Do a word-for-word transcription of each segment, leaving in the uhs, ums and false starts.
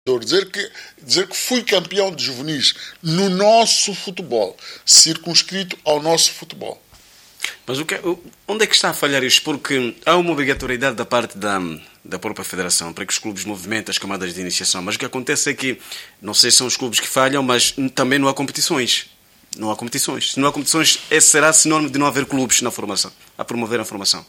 Dizer que, dizer que fui campeão de juvenis no nosso futebol, circunscrito ao nosso futebol. Mas o que, onde é que está a falhar isto? Porque há uma obrigatoriedade da parte da, da própria federação para que os clubes movimentem as camadas de iniciação. Mas o que acontece é que, não sei se são os clubes que falham, mas também não há competições. Não há competições. Se não há competições, esse será sinónimo de não haver clubes na formação, a promover a formação.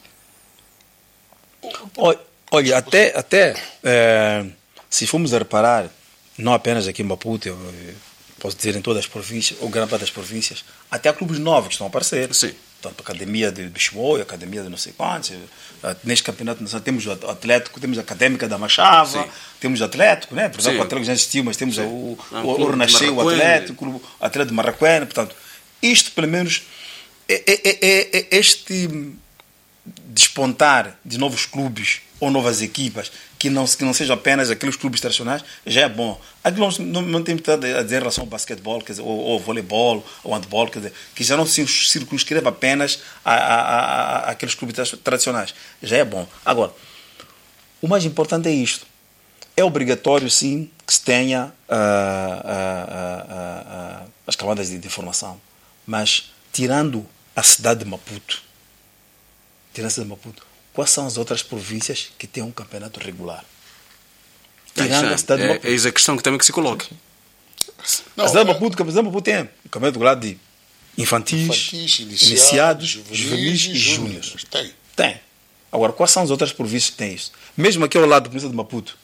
Olha, até... até é... Se formos a reparar, não apenas aqui em Maputo, eu posso dizer em todas as províncias, ou grande parte das províncias, até há clubes novos que estão a aparecer. Sim. Tanto a Academia de Bishoa, a Academia de não sei quantos. Neste campeonato nacional temos o Atlético, temos a Académica da Machava, sim. Temos o Atlético, né? Por exemplo, o Atlético já existiu, mas temos sim. o, ah, o, o Renasceu, o Atlético, o Atlético de Marraquena. Portanto, isto, pelo menos, é, é, é, é este despontar de novos clubes ou novas equipas, que não, que não sejam apenas aqueles clubes tradicionais, já é bom. Aquilo não, não, não tem muito a dizer em relação ao basquetebol, quer dizer, ou, ou voleibol, ou handball, quer dizer, que já não se circunscreve apenas a, a, a, a aqueles clubes tradicionais. Já é bom. Agora, o mais importante é isto. É obrigatório, sim, que se tenha uh, uh, uh, uh, uh, as camadas de, de formação. Mas, tirando a cidade de Maputo, tirando a cidade de Maputo, quais são as outras províncias que têm um campeonato regular? Tirando é, a cidade é, de Maputo. É a questão que também que se coloca. Não, a cidade de Maputo, a cidade de Maputo tem um campeonato regular de infantis, infantis iniciados, juvenis e júniores. Tem. Tem. Agora, quais são as outras províncias que têm isso? Mesmo aqui ao lado da província de Maputo.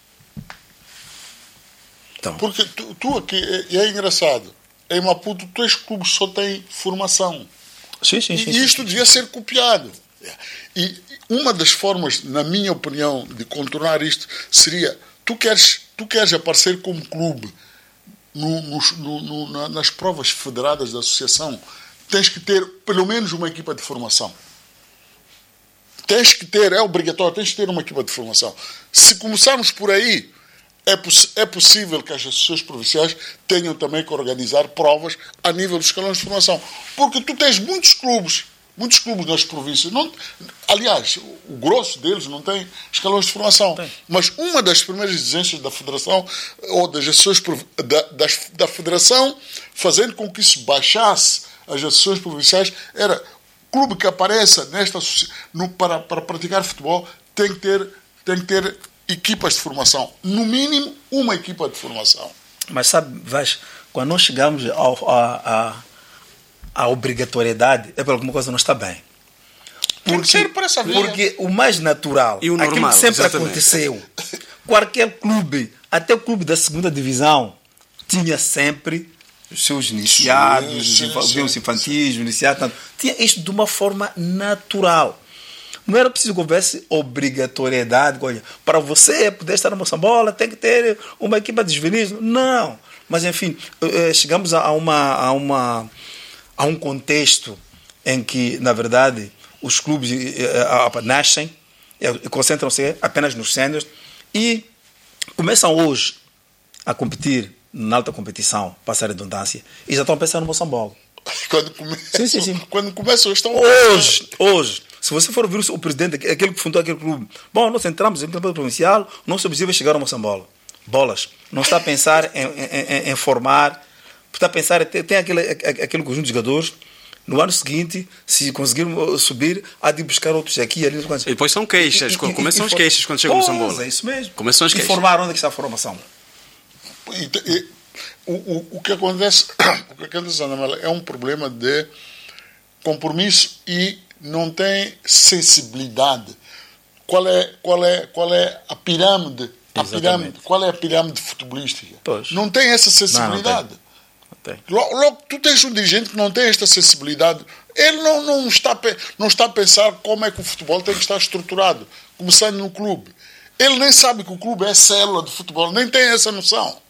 Então. Porque tu, tu aqui, e é engraçado, em Maputo, tu tens clubes que só têm formação. Sim, sim, sim. E isto sim, devia sim. ser copiado. E uma das formas, na minha opinião, de contornar isto seria, tu queres, tu queres aparecer como clube no, no, no, nas provas federadas da associação, tens que ter pelo menos uma equipa de formação. Tens que ter, é obrigatório, tens que ter uma equipa de formação. Se começarmos por aí, é, poss- é possível que as associações provinciais tenham também que organizar provas a nível dos escalões de formação. Porque tu tens muitos clubes, muitos clubes nas províncias, não, aliás, o grosso deles não tem escalões de formação. Tem. Mas uma das primeiras exigências da Federação, ou das associações da, das, da Federação, fazendo com que isso baixasse as associações provinciais, era clube que apareça nesta, no, para, para praticar futebol tem que, ter, tem que ter equipas de formação. No mínimo, uma equipa de formação. Mas sabe, Vaz, quando nós chegamos ao, a, a, a obrigatoriedade, é porque alguma coisa não está bem. Porque, por essa via. Porque o mais natural, e o normal, aquilo que sempre exatamente. aconteceu, qualquer clube, até o clube da segunda divisão, tinha sempre os seus iniciados, sim, sim, os sim, infantis, os iniciados, tinha isto de uma forma natural. Não era preciso que houvesse obrigatoriedade. Olha, para você poder estar no Moçambola, tem que ter uma equipa de juvenis. Não. Mas, enfim, chegamos a, uma, a, uma, a um contexto em que, na verdade, os clubes nascem, concentram-se apenas nos séniores e começam hoje a competir na alta competição, passa a redundância, e já estão a pensar no Moçambola. Quando começam, sim, sim, sim. Quando começam, estão... Hoje, hoje, se você for ver o presidente, aquele que fundou aquele clube, bom, nós entramos no campeonato provincial, o nosso objetivo é chegar ao Moçambola. Bolas. Não está a pensar em, em, em formar, está a pensar, tem, tem aquele, aquele conjunto de jogadores, no ano seguinte, se conseguirem subir, há de buscar outros aqui e ali. E depois são queixas, e, e, começam as queixas quando chegam ao Moçambola. É isso mesmo. Começam as queixas. Informar onde é que está a formação. E, e, o, o, o que acontece, o que acontece, Ana Amélia, é um problema de compromisso e não tem sensibilidade. Qual é, qual é, qual é a pirâmide? A pirâmide qual é a pirâmide futebolística? Pois. Não tem essa sensibilidade. Não, não tem. Logo, logo, tu tens um dirigente que não tem esta sensibilidade. Ele não, não, está, não está a pensar como é que o futebol tem que estar estruturado, começando no clube. Ele nem sabe que o clube é célula de futebol, nem tem essa noção.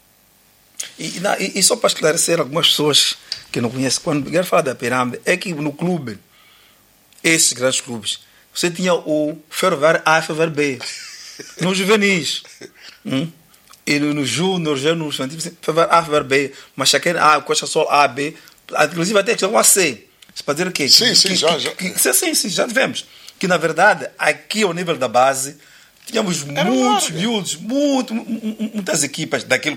E, não, e, e só para esclarecer algumas pessoas que não conhecem, quando quero falar da pirâmide, é que no clube, esses grandes clubes, você tinha o Ferroviário A e Ferroviário B, nos juvenis, hum? e no, no Júnior, no infantil, Ferroviário A e Ferroviário B, mas aquele A, Costa Sol A, B, inclusive até que chegou a C. Para dizer o quê? Sim, que, sim, que, já, que, já. Que, sim, sim, já tivemos. Que na verdade, aqui ao nível da base, tínhamos Era muitos larga. miúdos, muito, muitas equipas daquele